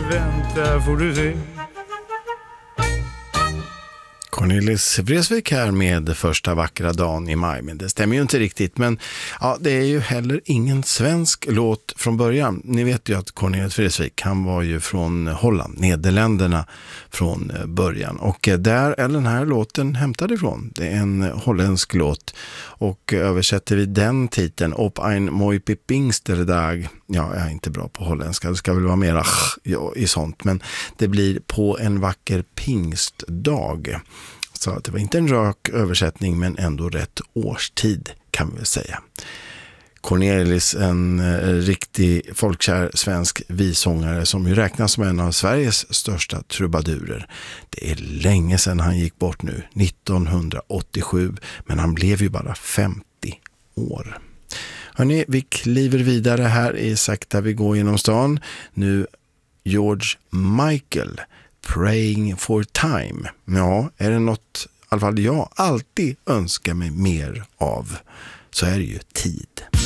vänta får du se. Cornelis Vreeswijk här med första vackra dagen i maj, men det stämmer ju inte riktigt. Men ja, det är ju heller ingen svensk låt från början. Ni vet ju att Cornelis Vreeswijk, han var ju från Holland, Nederländerna från början. Och där är den här låten hämtad ifrån. Det är en holländsk låt. Och översätter vi den titeln, Op ein mooi Pinksterdag. Ja, jag är inte bra på holländska. Det ska väl vara mera i sånt. Men det blir på en vacker pingstdag. Så det var inte en rak översättning, men ändå rätt årstid kan vi väl säga. Cornelis, en riktig folkkär svensk visångare som ju räknas som en av Sveriges största trubadurer. Det är länge sedan han gick bort nu, 1987, men han blev ju bara 50 år. Hörrni, vi kliver vidare här i sakta vi går genom stan. Nu George Michael, Praying for Time. Ja, är det något i alla fall jag alltid önskar mig mer av, så är det ju tid.